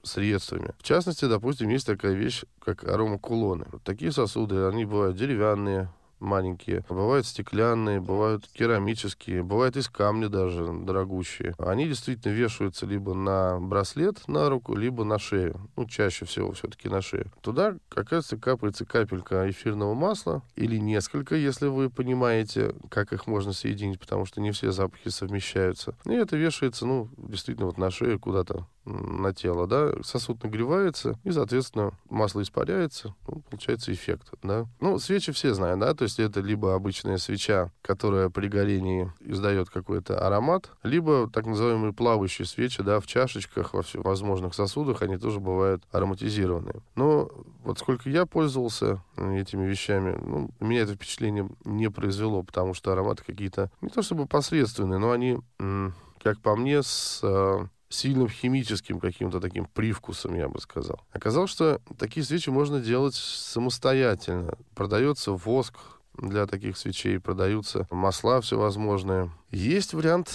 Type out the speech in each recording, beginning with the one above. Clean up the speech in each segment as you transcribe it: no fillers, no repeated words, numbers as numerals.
средствами. В частности, допустим, есть такая вещь, как аромакулоны. Вот такие сосуды, они бывают деревянные, маленькие, бывают стеклянные, бывают керамические, бывают из камня даже дорогущие. Они действительно вешаются либо на браслет на руку, либо на шею. Ну, чаще всего все-таки на шею. Туда, оказывается, капается капелька эфирного масла или несколько, если вы понимаете, как их можно соединить, потому что не все запахи совмещаются. И это вешается, ну, действительно, вот на шею куда-то на тело, да, сосуд нагревается, и, соответственно, масло испаряется, ну, получается эффект, да. Ну, свечи все знают, да, то есть это либо обычная свеча, которая при горении издает какой-то аромат, либо так называемые плавающие свечи, да, в чашечках, во всевозможных сосудах, они тоже бывают ароматизированные. Но вот сколько я пользовался этими вещами, ну, меня это впечатление не произвело, потому что ароматы какие-то, не то чтобы посредственные, но они, как по мне, с сильным химическим каким-то таким привкусом, я бы сказал. Оказалось, что такие свечи можно делать самостоятельно. Продается воск для таких свечей, продаются масла всевозможные. Есть вариант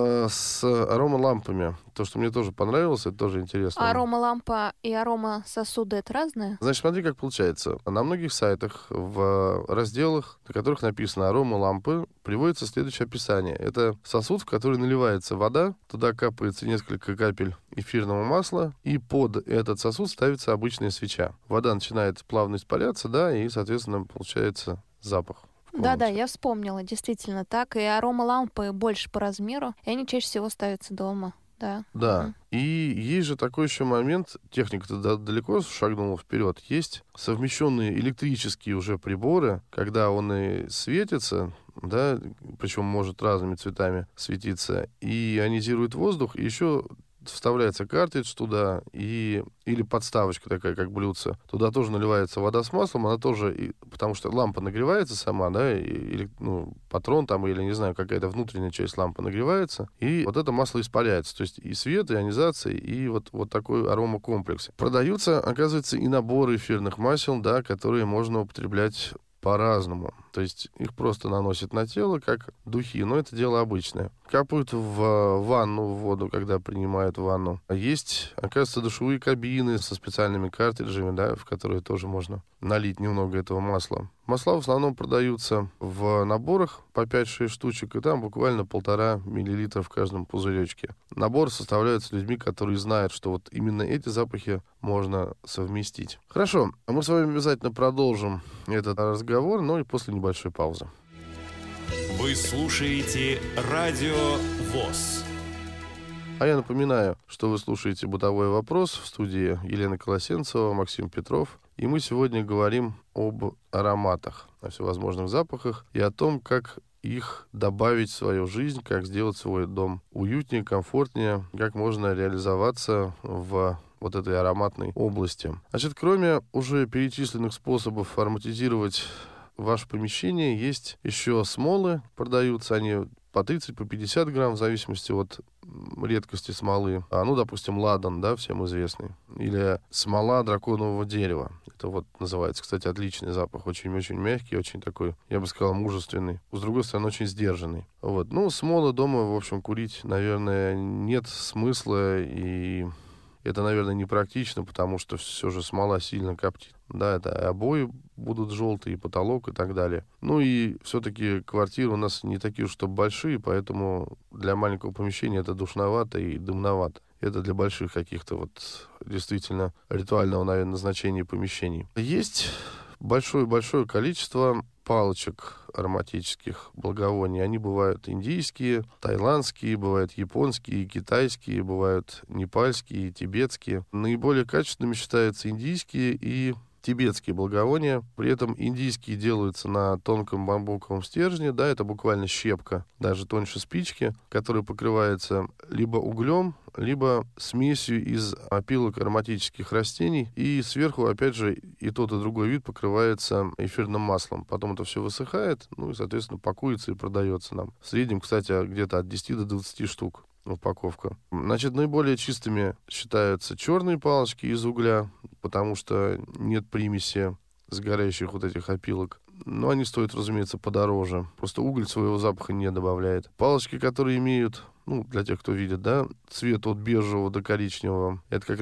с аромалампами. То, что мне тоже понравилось, это тоже интересно. А аромалампа и аромасосуды — это разное? Значит, смотри, как получается. На многих сайтах, в разделах, на которых написано «аромалампы», приводится следующее описание. Это сосуд, в который наливается вода, туда капается несколько капель эфирного масла, и под этот сосуд ставится обычная свеча. Вода начинает плавно испаряться, да, и, соответственно, получается запах. Да-да, я вспомнила, действительно так. И аромалампы больше по размеру, и они чаще всего ставятся дома. Да. Да. И есть же такой еще момент, техника-то далеко шагнула вперед. Есть совмещенные электрические уже приборы, когда он и светится, да, причем может разными цветами светиться, и ионизирует воздух, и еще вставляется картридж туда, или подставочка такая, как блюдце. Туда тоже наливается вода с маслом, она тоже, потому что лампа нагревается сама, да, или, ну, патрон там, или, не знаю, какая-то внутренняя часть лампы нагревается, и вот это масло испаряется. То есть и свет, и ионизация, и вот такой аромакомплекс. Продаются, оказывается, и наборы эфирных масел, да, которые можно употреблять по-разному. То есть их просто наносят на тело, как духи, но это дело обычное. Капают в ванну, в воду, когда принимают ванну. Есть, оказывается, душевые кабины со специальными картриджами, да, в которые тоже можно налить немного этого масла. Масла в основном продаются в наборах по 5-6 штучек, и там буквально 1,5 миллилитра в каждом пузыречке. Набор составляется людьми, которые знают, что вот именно эти запахи можно совместить. Хорошо, а мы с вами обязательно продолжим этот разговор, но и после небольшой паузы. Вы слушаете Радио ВОС. А я напоминаю, что вы слушаете «Бытовой вопрос» в студии Елена Колосенцева, Максим Петров. И мы сегодня говорим об ароматах, о всевозможных запахах и о том, как их добавить в свою жизнь, как сделать свой дом уютнее, комфортнее, как можно реализоваться в вот этой ароматной области. Значит, кроме уже перечисленных способов ароматизировать ваше помещение, есть еще смолы, продаются они по 30, по 50 грамм, в зависимости от редкости смолы. Ну, допустим, ладан, да, всем известный. Или смола драконового дерева. Это вот называется, кстати, отличный запах. Очень-очень мягкий, очень такой, я бы сказал, мужественный. С другой стороны, очень сдержанный. Вот. Ну, смолы дома, в общем, курить, наверное, нет смысла, и это, наверное, непрактично, потому что все же смола сильно коптит. Да, это обои будут желтые, потолок и так далее. Ну и все-таки квартиры у нас не такие уж чтобы большие, поэтому для маленького помещения это душновато и дымновато. Это для больших каких-то вот действительно ритуального, наверное, назначения помещений. Есть большое-большое количество палочек ароматических благовоний. Они бывают индийские, таиландские, бывают японские, китайские, бывают непальские, тибетские. Наиболее качественными считаются индийские и тибетские благовония. При этом индийские делаются на тонком бамбуковом стержне, да, это буквально щепка, даже тоньше спички, которая покрывается либо углем, либо смесью из опилок ароматических растений, и сверху, опять же, и тот, и другой вид покрывается эфирным маслом. Потом это все высыхает, ну и, соответственно, пакуется и продается нам. В среднем, кстати, где-то от 10 до 20 штук упаковка. Значит, наиболее чистыми считаются черные палочки из угля, потому что нет примеси сгорающих вот этих опилок. Но они стоят, разумеется, подороже. Просто уголь своего запаха не добавляет. Палочки, которые имеют, ну, для тех, кто видит, да, цвет от бежевого до коричневого, это как